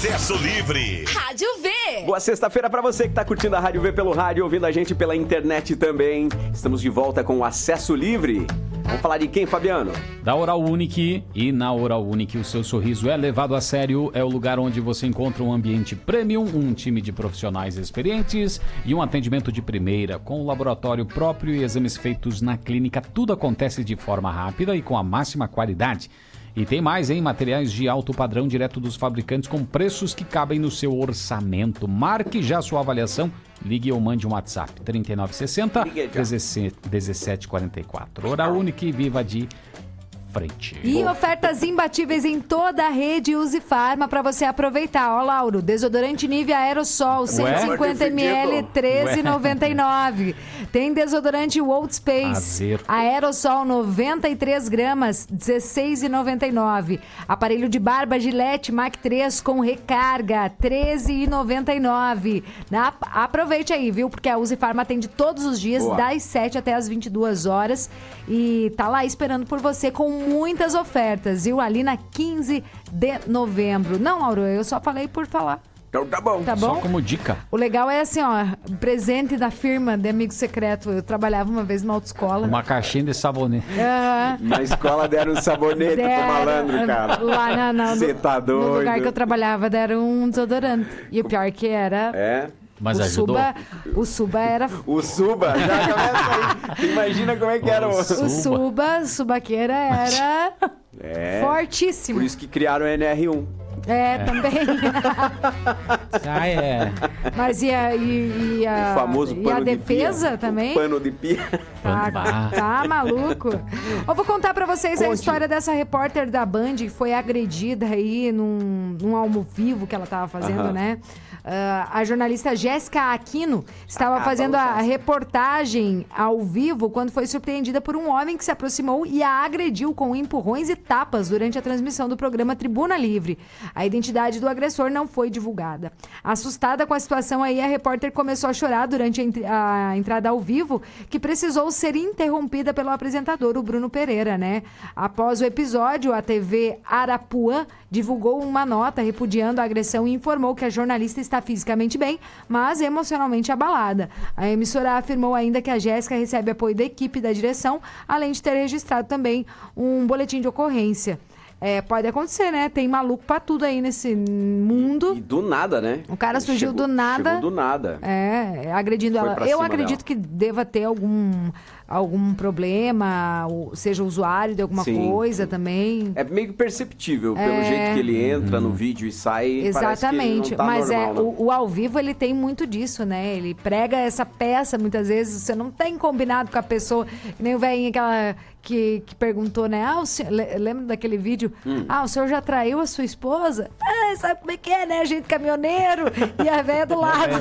Acesso Livre. Rádio V. Boa sexta-feira pra você que tá curtindo a Rádio V pelo rádio, ouvindo a gente pela internet também. Estamos de volta com o Acesso Livre. Vamos falar de quem, Fabiano? Da Oral Unique. E na Oral Unique o seu sorriso é levado a sério. É o lugar onde você encontra um ambiente premium, um time de profissionais experientes e um atendimento de primeira, com laboratório próprio e exames feitos na clínica. Tudo acontece de forma rápida e com a máxima qualidade. E tem mais, hein? Materiais de alto padrão direto dos fabricantes com preços que cabem no seu orçamento. Marque já sua avaliação. Ligue ou mande um WhatsApp. 3960 1744. Oral Unique, viva de frente. E ofertas imbatíveis em toda a rede Use Farma para você aproveitar. Ó, Lauro, desodorante Nivea Aerosol, 150 ml, 13,99. Tem desodorante Old Space, Aerosol 93 gramas, 16,99. Aparelho de barba Gillette Mach 3 com recarga, 13,99. Aproveite aí, viu? Porque a Use Farma atende todos os dias, das 7 até as 22 horas. E tá lá esperando por você com muitas ofertas, viu? Ali na 15 de novembro. Não, Lauro, eu só falei por falar. Então tá bom. Tá bom? Só como dica. O legal é assim, ó, presente da firma de amigo secreto. Eu trabalhava uma vez numa autoescola. Uma caixinha de sabonete. Na escola deram um sabonete pro malandro, cara. Lá Você tá doido. no lugar que eu trabalhava deram um desodorante. E o pior que era... Mas o ajudou? O Suba era... O Suba? Já começa aí. Imagina como é que era o Subaqueira era fortíssimo. Por isso que criaram o NR1. Também. Mas e a, o famoso pano e a defesa de pia, também? O pano de pia. Tá maluco? Eu vou contar pra vocês a história dessa repórter da Band que foi agredida aí num ao vivo que ela tava fazendo, né? A jornalista Jéssica Aquino estava fazendo a reportagem ao vivo quando foi surpreendida por um homem que se aproximou e a agrediu com empurrões e tapas durante a transmissão do programa Tribuna Livre. A identidade do agressor não foi divulgada. Assustada com a situação aí, a repórter começou a chorar durante a entrada ao vivo, que precisou ser interrompida pelo apresentador, o Bruno Pereira, né? Após o episódio, a TV Arapuã divulgou uma nota repudiando a agressão e informou que a jornalista está fisicamente bem, mas emocionalmente abalada. A emissora afirmou ainda que a Jéssica recebe apoio da equipe da direção, além de ter registrado também um boletim de ocorrência. Pode acontecer, né? Tem maluco pra tudo aí nesse mundo. E do nada, né? O cara surgiu do nada. Chegou do nada. Agredindo ela. Eu acredito que deva ter algum problema, seja usuário de alguma coisa também. É meio perceptível, pelo jeito que ele entra no vídeo e sai. Exatamente. Parece que ele não tá normal, o ao vivo, ele tem muito disso, né? Ele prega essa peça, muitas vezes, você não tem combinado com a pessoa, nem o velhinho aquela que perguntou, né? Lembra daquele vídeo? O senhor já traiu a sua esposa? Sabe como é que é, né? A gente caminhoneiro e a velha do lado.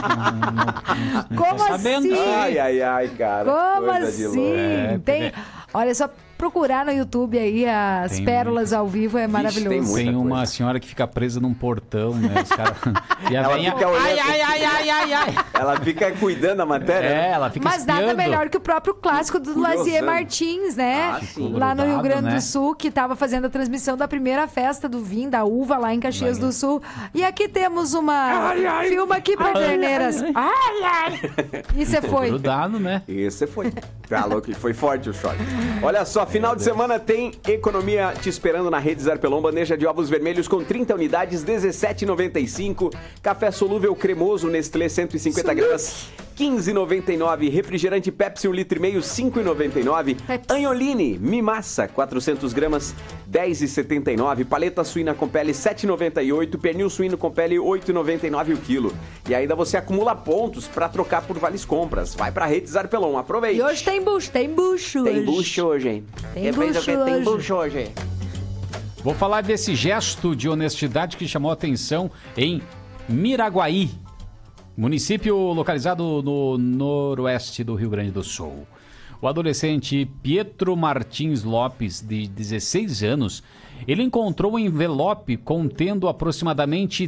Como assim? Ai, cara. Como assim? Olha só, procurar no YouTube aí as pérolas ao vivo é maravilhoso. Tem uma senhora que fica presa num portão, né? Os caras... E a velhinha... ai. Ela fica cuidando da matéria. Ela fica Mas espiando. nada melhor que o próprio clássico do Lazier Martins, né? Lá no Rio Grande do Sul, que estava fazendo a transmissão da primeira festa do vinho, da uva lá em Caxias do Sul. E aqui temos uma... Filma aqui, Pederneiras. E você foi. Grudado, né? E você foi. Tá louco, foi forte o choque. Olha só, final de semana tem economia te esperando na Rede Zarpelon. Bandeja de ovos vermelhos com 30 unidades, R$17,95. Café solúvel cremoso Nestlé 150 gramas, R$15,99. Refrigerante Pepsi 1,5 litro, R$5,99. Anholine Mimassa 400 gramas, R$10,79. Paleta suína com pele, R$7,98. Pernil suíno com pele, R$8,99 o quilo. E ainda você acumula pontos para trocar por vales compras. Vai pra Rede Zarpelon, aproveite. E hoje tem bucho hoje. Tem bucho hoje, hein? Tem bucho hoje. Vou falar desse gesto de honestidade que chamou a atenção em Miraguaí, município localizado no noroeste do Rio Grande do Sul. O adolescente Pietro Martins Lopes, de 16 anos, ele encontrou um envelope contendo aproximadamente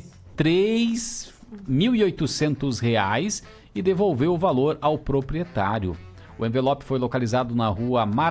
R$3.800 e devolveu o valor ao proprietário. O envelope foi localizado na rua